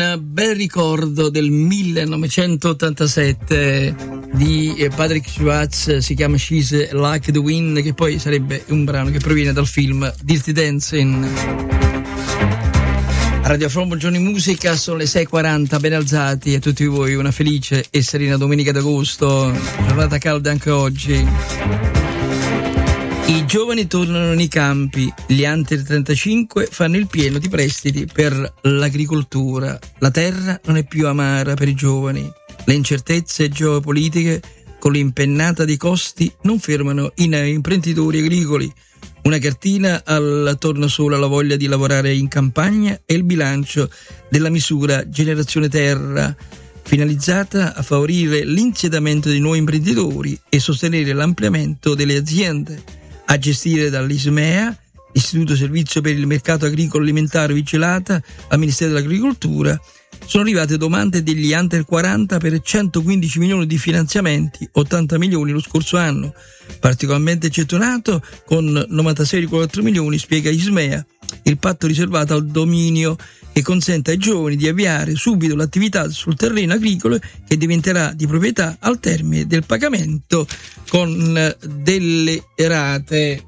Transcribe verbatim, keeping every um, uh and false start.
un bel ricordo del millenovecentottantasette di Patrick Schwartz, si chiama She's Like the Wind, che poi sarebbe un brano che proviene dal film Dirty Dancing. Radio From, buongiorno in musica, sono le sei e quaranta, ben alzati a tutti voi, una felice e serena domenica d'agosto, giornata calda anche oggi. I giovani tornano nei campi, gli under trentacinque fanno il pieno di prestiti per l'agricoltura. La terra non è più amara per i giovani. Le incertezze geopolitiche con l'impennata dei costi non fermano i imprenditori agricoli. Una cartina al tornasole alla voglia di lavorare in campagna è il bilancio della misura Generazione Terra, finalizzata a favorire l'insediamento di nuovi imprenditori e sostenere l'ampliamento delle aziende. A gestire dall'Ismea, Istituto Servizio per il Mercato Agricolo Alimentare Vigilata al Ministero dell'Agricoltura, sono arrivate domande degli under quaranta per centoquindici milioni di finanziamenti, ottanta milioni lo scorso anno. Particolarmente gettonato con novantasei virgola quattro milioni, spiega Ismea, il patto riservato al dominio che consente ai giovani di avviare subito l'attività sul terreno agricolo che diventerà di proprietà al termine del pagamento con delle rate.